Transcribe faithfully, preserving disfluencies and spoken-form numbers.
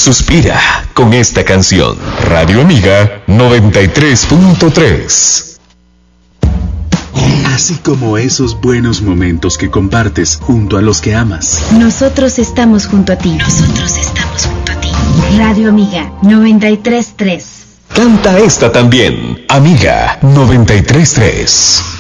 suspira con esta canción. Radio Amiga noventa y tres punto tres. Así como esos buenos momentos que compartes junto a los que amas. Nosotros estamos junto a ti. Nosotros estamos junto a ti. Radio Amiga noventa y tres punto tres. Canta esta también, Amiga noventa y tres punto tres.